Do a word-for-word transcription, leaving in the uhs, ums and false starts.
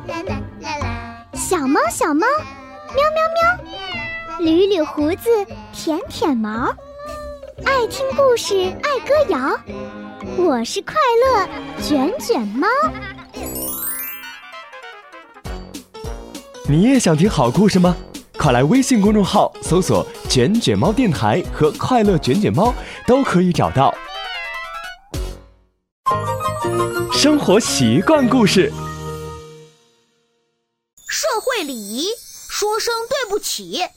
小猫小猫，喵喵喵，捋捋胡子，舔舔毛，爱听故事，爱歌谣。我是快乐卷卷猫。 你也想听好故事吗？快来微信公众号搜索卷卷猫电台和快乐卷卷猫，都可以找到。生活习惯故事。 社会礼仪，说声对不起。